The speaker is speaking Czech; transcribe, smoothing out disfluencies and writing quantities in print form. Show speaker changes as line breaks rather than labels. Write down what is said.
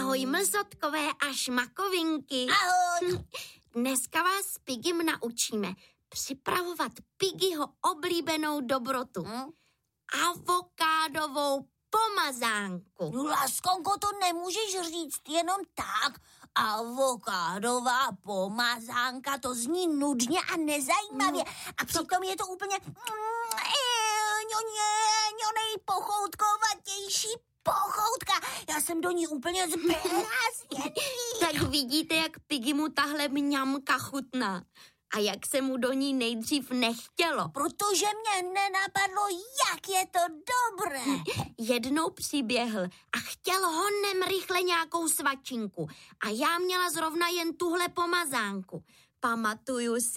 Ahoj mlzotkové a šmakovinky.
Ahoj.
Dneska vás s Pigim naučíme připravovat Pigiho oblíbenou dobrotu. Avokádovou pomazánku.
No, Laskonko, to nemůžeš říct jenom tak. Avokádová pomazánka, to zní nudně a nezajímavě. A přitom je to úplně nejpochoutkovatější pochoutka. Já jsem do ní úplně zblázněný.
Tak vidíte, jak Pigimu tahle mňamka chutná. A jak se mu do ní nejdřív nechtělo.
Protože mě nenapadlo, jak je to dobré.
Jednou přiběhl a chtěl honem rychle nějakou svačinku. A já měla zrovna jen tuhle pomazánku. Pamatuju si,